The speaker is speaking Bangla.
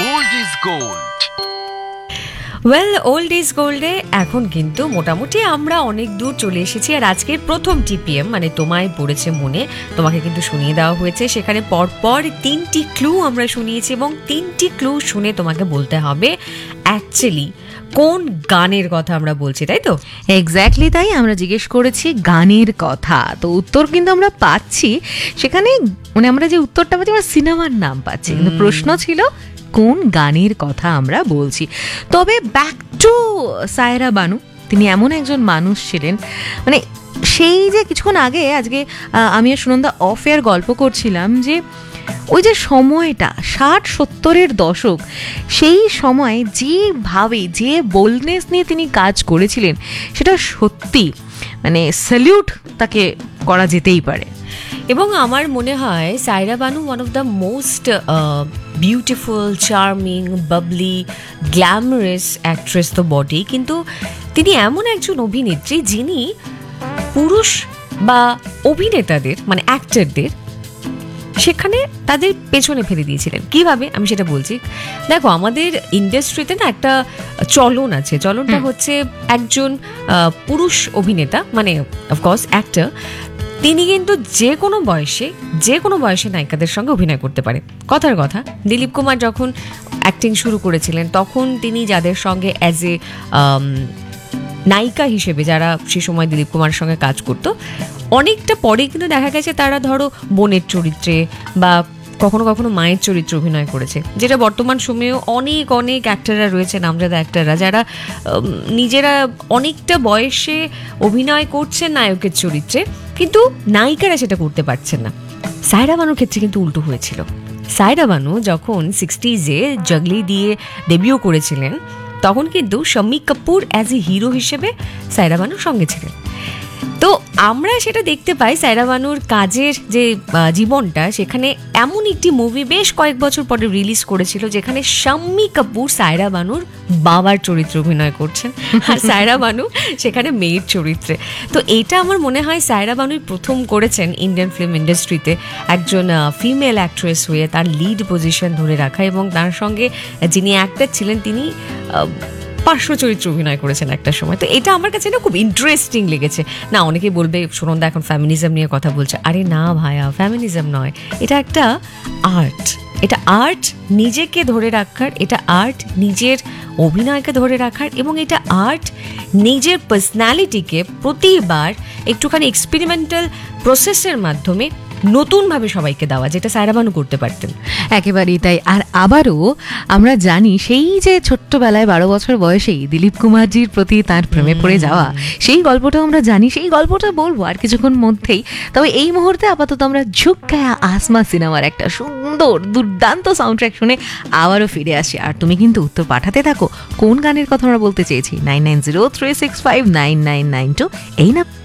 Old is gold. Old is গোল্ডে এখন কিন্তু মোটামুটি আমরা অনেক দূর চলে এসেছি। আর আজকের প্রথম টিপিএম মানে তোমায় পড়েছে মনে, তোমাকে কিন্তু শুনিয়ে দেওয়া হয়েছে। সেখানে পরপর 3টি ক্লু আমরা শুনিয়েছি এবং 3টি ক্লু শুনে তোমাকে বলতে হবে অ্যাকচুয়ালি কোন গানের কথা আমরা বলছি, তাই তো? এক্স্যাক্টলি তাই। আমরা জিজ্ঞেস করেছি গানের কথা, তো উত্তর কিন্তু আমরা পাচ্ছি। সেখানে মানে আমরা যে উত্তরটা পাচ্ছি আমরা সিনেমার নাম পাচ্ছি, কিন্তু প্রশ্ন ছিল কোন গানের কথা আমরা বলছি। তবে ব্যাক টু সায়রা বানু, তিনি এমন একজন মানুষ ছিলেন, মানে সেই যে কিছুক্ষণ আগে আজকে আমি আর সুনন্দা অফ এয়ার গল্প করছিলাম যে ওই যে সময়টা 60-70-এর দশক, সেই সময় যেভাবে যে বোল্ডনেস নিয়ে তিনি কাজ করেছিলেন সেটা সত্যি মানে স্যালিউট তাকে করা যেতেই পারে। এবং আমার মনে হয় Saira Banu one of the most beautiful, charming, Babli, glamorous actress তো বটেই, কিন্তু তিনি এমন একজন অভিনেত্রী যিনি পুরুষ বা অভিনেতাদের মানে অ্যাক্টরদের সেখানে তাদের পেছনে ফেলে দিয়েছিলেন। কিভাবে আমি সেটা বলছি। দেখো, আমাদের ইন্ডাস্ট্রিতে না একটা চলন আছে, চলনটা হচ্ছে একজন পুরুষ অভিনেতা মানে অফকোর্স অ্যাক্টর, তিনি কিন্তু যে কোনো বয়সে নায়িকাদের সঙ্গে অভিনয় করতে পারে। কথার কথা, দিলীপ কুমার যখন অ্যাক্টিং শুরু করেছিলেন তখন তিনি যাদের সঙ্গে অ্যাজ এ নায়িকা হিসেবে যারা সে সময় দিলীপ কুমারের সঙ্গে কাজ করতো, অনেকটা পরে কিন্তু দেখা গেছে তারা ধরো বোনের চরিত্রে বা কখনো কখনো মায়ের চরিত্রে অভিনয় করেছে, যেটা বর্তমান সময়েও অনেক অনেক অ্যাক্টররা রয়েছে, নামজাদা অ্যাক্টররা, যারা নিজেরা অনেকটা বয়সে অভিনয় করছেন নায়কের চরিত্রে, কিন্তু নায়িকারা সেটা করতে পারছেন না। সায়রা বানুর ক্ষেত্রে কিন্তু উল্টো হয়েছিল। সায়রা বানু যখন 60s-এ জগলি দিয়ে ডেবিউ করেছিলেন তখন কিন্তু Shammi Kapoor as a hero হিসেবে সায়রা বানুর সঙ্গে ছিলেন। তো আমরা সেটা দেখতে পাই সায়রা বানুর কাজের যে জীবনটা, সেখানে এমন একটি মুভি বেশ কয়েক বছর পরে রিলিজ করেছিল যেখানে শম্মি কাপুর সায়রা বানুর বাবার চরিত্রে অভিনয় করছেন আর সায়রা বানু সেখানে মেয়ের চরিত্রে। তো এটা আমার মনে হয় সায়রা বানুই প্রথম করেছেন ইন্ডিয়ান ফিল্ম ইন্ডাস্ট্রিতে একজন ফিমেল অ্যাক্ট্রেস হয়ে তার লিড পজিশন ধরে রাখা, এবং তার সঙ্গে যিনি অ্যাক্টর ছিলেন তিনি পার্শ্ব চরিত্রে অভিনয় করেছেন একটা সময়। তো এটা আমার কাছে না খুব ইন্টারেস্টিং লেগেছে। না, অনেকে বলবে সুনন্দা এখন ফ্যামিনিজম নিয়ে কথা বলছে। আরে না ভাইয়া, ফ্যামিনিজম নয়, এটা একটা আর্ট। এটা আর্ট নিজেকে ধরে রাখার, এটা আর্ট নিজের অভিনয়কে ধরে রাখার, এবং এটা আর্ট নিজের পার্সোনালিটিকে প্রতিবার একটুখানি এক্সপেরিমেন্টাল প্রসেসের মাধ্যমে নতুনভাবে সবাইকে দেওয়া, যেটা সায়রা বানু করতে পারতেন। একেবারেই তাই। আর আবারও আমরা জানি সেই যে ছোট্টবেলায় 12 বছর বয়সেই দিলীপ কুমারজির প্রতি তার প্রেমে পড়ে যাওয়া, সেই গল্পটাও আমরা জানি, সেই গল্পটা বলবো আর কিছুক্ষণ মধ্যেই। তবে এই মুহূর্তে আপাতত আমরা ঝুক গায়া আসমা সিনেমার একটা সুন্দর দুর্দান্ত সাউন্ড ট্র্যাক শুনে আবারও ফিরে আসি। আর তুমি কিন্তু উত্তর পাঠাতে থাকো কোন গানের কথা আমরা বলতে চেয়েছি 9903659992 এই না।